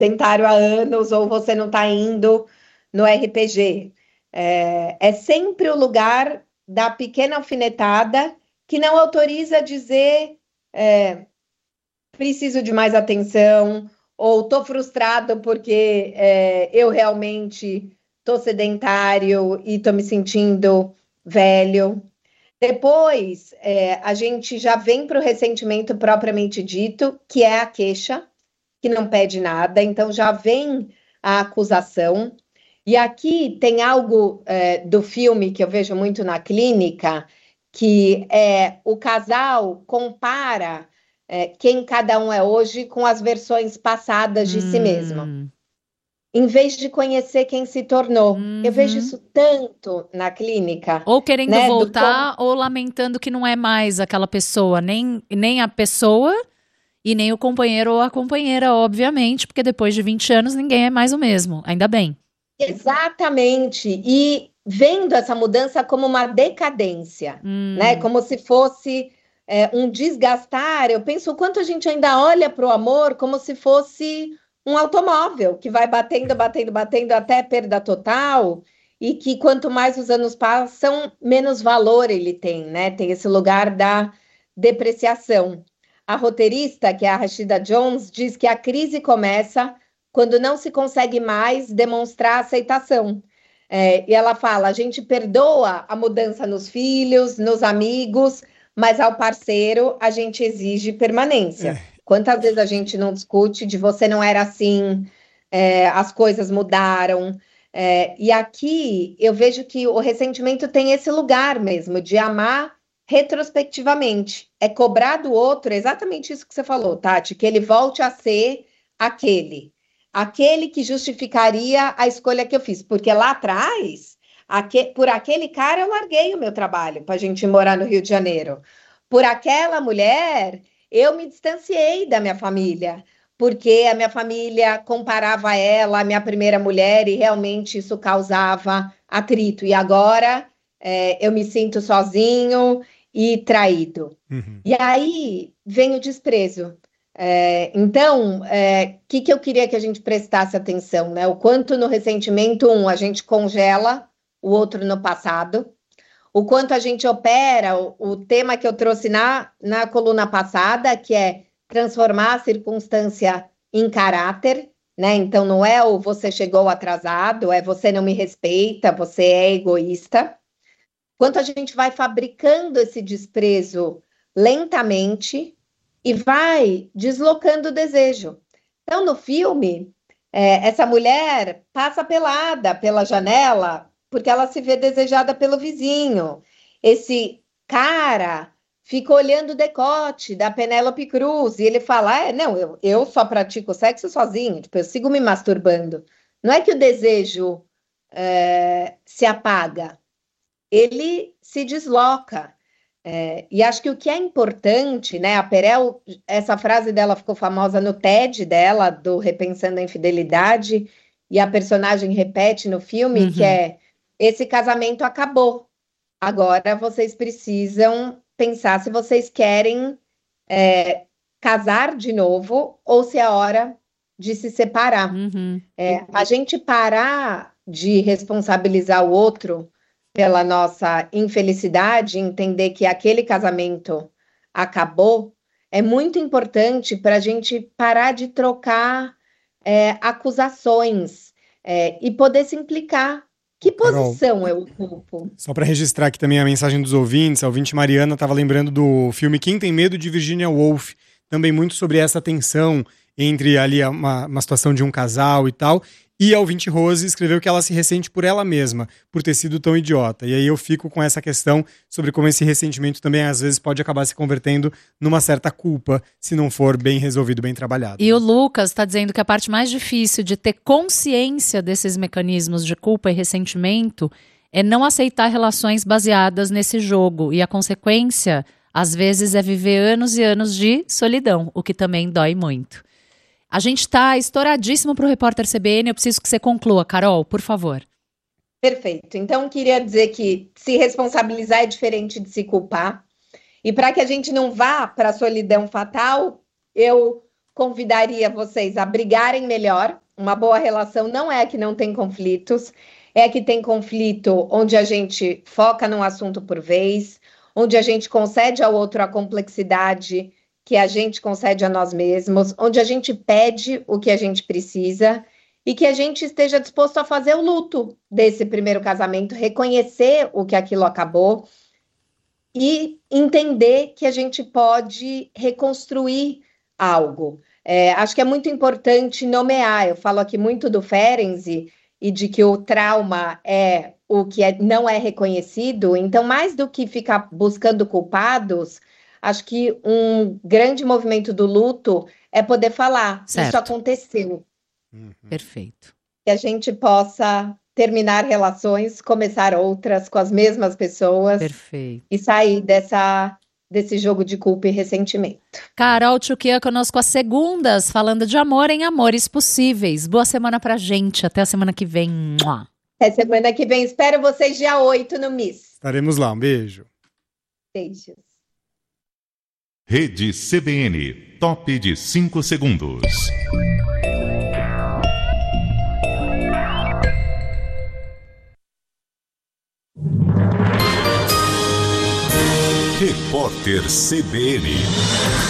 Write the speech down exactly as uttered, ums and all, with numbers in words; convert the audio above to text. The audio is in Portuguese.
sedentário há anos ou você não está indo no R P G. É, é sempre o lugar da pequena alfinetada que não autoriza a dizer é, preciso de mais atenção ou estou frustrado porque é, eu realmente estou sedentário e estou me sentindo velho. Depois, é, a gente já vem para o ressentimento propriamente dito, que é a queixa, que não pede nada, então já vem a acusação. E aqui tem algo é, do filme que eu vejo muito na clínica, que é o casal compara é, quem cada um é hoje com as versões passadas de si mesmo, Hum, em vez de conhecer quem se tornou. Eu vejo uhum. isso tanto na clínica, Ou querendo né? Do como voltar, ou lamentando que não é mais aquela pessoa, nem, nem a pessoa e nem o companheiro ou a companheira, obviamente, porque depois de vinte anos ninguém é mais o mesmo, ainda bem. exatamente, e vendo essa mudança como uma decadência, né? Hum, Como se fosse é, um desgastar. Eu penso o quanto a gente ainda olha para o amor como se fosse um automóvel que vai batendo, batendo, batendo até perda total, e que quanto mais os anos passam, menos valor ele tem, né? Tem esse lugar da depreciação. A roteirista, que é a Rashida Jones, diz que a crise começa quando não se consegue mais demonstrar aceitação. É, e ela fala: a gente perdoa a mudança nos filhos, nos amigos, mas ao parceiro a gente exige permanência. É, Quantas vezes a gente não discute de você não era assim, é, as coisas mudaram. É, e aqui eu vejo que o ressentimento tem esse lugar mesmo de amar retrospectivamente. É cobrar do outro exatamente isso que você falou, Tati, que ele volte a ser aquele aquele que justificaria a escolha que eu fiz, porque lá atrás, aque, por aquele cara eu larguei o meu trabalho para a gente morar no Rio de Janeiro. Por aquela mulher, eu me distanciei da minha família, porque a minha família comparava ela à minha primeira mulher e realmente isso causava atrito. E agora é, eu me sinto sozinho e traído. uhum. E aí vem o desprezo. É, então, o é, que, que eu queria que a gente prestasse atenção, né? O quanto no ressentimento, um, a gente congela o outro no passado, o quanto a gente opera o, o tema que eu trouxe na, na coluna passada, que é transformar a circunstância em caráter, né? Então, não é o você chegou atrasado, é você não me respeita, você é egoísta. Quanto a gente vai fabricando esse desprezo lentamente e vai deslocando o desejo. Então, no filme, é, essa mulher passa pelada pela janela porque ela se vê desejada pelo vizinho. Esse cara fica olhando o decote da Penélope Cruz e ele fala: ah, não, eu, eu só pratico sexo sozinho, tipo, eu sigo me masturbando. Não é que o desejo é, se apaga, ele se desloca. É, e acho que o que é importante, né? A Perel, essa frase dela ficou famosa no TED dela, do Repensando a Infidelidade, e a personagem repete no filme, que uhum. é: esse casamento acabou. Agora vocês precisam pensar se vocês querem é, casar de novo ou se é hora de se separar. Uhum. É, a gente parar de responsabilizar o outro pela nossa infelicidade, entender que aquele casamento acabou, é muito importante para a gente parar de trocar é, acusações é, e poder se implicar. Que Ô, Carol, posição eu ocupo? só para registrar aqui também a mensagem dos ouvintes, a ouvinte Mariana estava lembrando do filme Quem Tem Medo de Virginia Woolf, também muito sobre essa tensão entre ali uma, uma situação de um casal e tal. E a ouvinte Rose escreveu que ela se ressente por ela mesma, por ter sido tão idiota. E aí eu fico com essa questão sobre como esse ressentimento também às vezes pode acabar se convertendo numa certa culpa, se não for bem resolvido, bem trabalhado, E o né? Lucas está dizendo que a parte mais difícil de ter consciência desses mecanismos de culpa e ressentimento é não aceitar relações baseadas nesse jogo. E a consequência, às vezes, é viver anos e anos de solidão, o que também dói muito. A gente está estouradíssimo para o repórter C B N. Eu preciso que você conclua, Carol, por favor. Perfeito. Então, queria dizer que se responsabilizar é diferente de se culpar. E para que a gente não vá para a solidão fatal, eu convidaria vocês a brigarem melhor. Uma boa relação não é que não tem conflitos, é que tem conflito onde a gente foca num assunto por vez, onde a gente concede ao outro a complexidade que a gente concede a nós mesmos, onde a gente pede o que a gente precisa e que a gente esteja disposto a fazer o luto desse primeiro casamento, reconhecer o que aquilo acabou e entender que a gente pode reconstruir algo. É, acho que é muito importante nomear. Eu falo aqui muito do Ferenczi e de que o trauma é o que é, não é reconhecido. Então, mais do que ficar buscando culpados, acho que um grande movimento do luto é poder falar, certo. Isso aconteceu. Uhum. Perfeito. Que a gente possa terminar relações, começar outras com as mesmas pessoas. Perfeito. E sair dessa, desse jogo de culpa e ressentimento. Carol Tchukia conosco às segundas, falando de amor em Amores Possíveis. Boa semana pra gente. Até a semana que vem. Mua. Até semana que vem. Espero vocês dia oito no Miss. Estaremos lá. Um beijo. Beijos. Rede C B N. Top de cinco segundos. Repórter C B N.